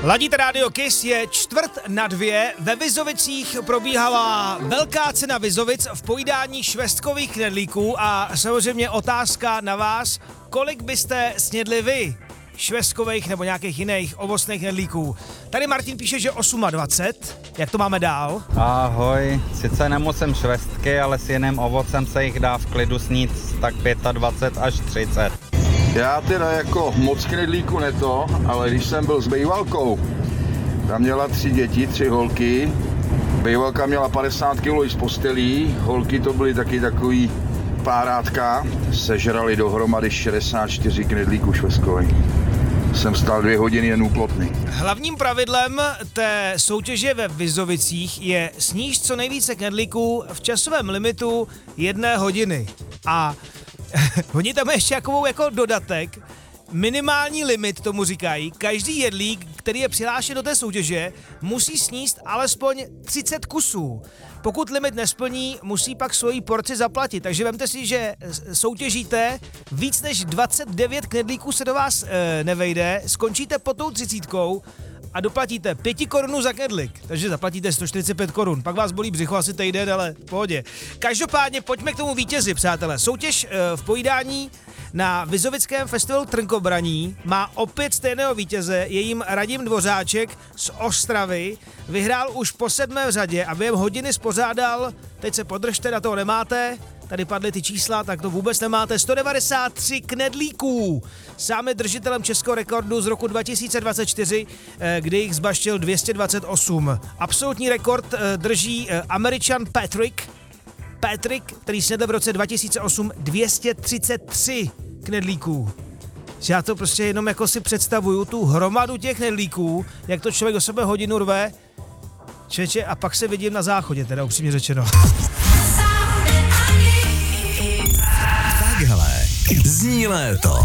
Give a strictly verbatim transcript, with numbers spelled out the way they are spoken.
Ladíte rádio Kiss, je čtvrt na dvě, ve Vizovicích probíhala velká cena Vizovic v pojídání švestkových knedlíků a samozřejmě otázka na vás, kolik byste snědli vy švestkových nebo nějakých jiných ovocných knedlíků. Tady Martin píše, že dvacet osm, jak to máme dál? Ahoj, sice nemusím švestky, ale s jiným ovocem se jich dá v klidu snít tak dvacet pět až třicet. Já teda jako moc knedlíku neto, ale když jsem byl s bejvalkou, ta měla tři děti, tři holky, bejvalka měla padesát kilo i z postelí, holky to byly taky takový párátka, sežrali dohromady šedesát čtyři knedlíků švestkových. Jsem stál dvě hodiny jen úplotný. Hlavním pravidlem té soutěže ve Vizovicích je snížit co nejvíce knedlíků v časovém limitu jedné hodiny. A oni tam ještě jakovou jako dodatek, minimální limit tomu říkají, každý jedlík, který je přihlášen do té soutěže, musí sníst alespoň třicet kusů. Pokud limit nesplní, musí pak svoji porci zaplatit. Takže vemte si, že soutěžíte, víc než dvacet devět knedlíků se do vás e, nevejde, skončíte pod tou třicítkou a doplatíte pět korun za knedlík, takže zaplatíte sto čtyřicet pět korun. Pak vás bolí břicho asi týden, ale v pohodě. Každopádně pojďme k tomu vítězi, přátelé. Soutěž e, v pojídání na Vizovickém festivalu Trnkobraní má opět stejného vítěze, je jim Radim Dvořáček z Ostravy. Vyhrál už po sedmé v řadě a během hodiny spořádal, teď se podržte, na toho nemáte, tady padly ty čísla, tak to vůbec nemáte, sto devadesát tři knedlíků. Sám je držitelem českého rekordu z roku dva tisíce dvacet čtyři, kdy jich zbaštil dvě stě dvacet osm. Absolutní rekord drží Američan Patrick, Patrick, který snědl v roce dva tisíce osm dvě stě třicet tři knedlíků. Já to prostě jenom jako si představuju, tu hromadu těch knedlíků, jak to člověk do sebe hodinu rve, čeče, a pak se vidím na záchodě, teda upřímně řečeno. Takhle zní léto.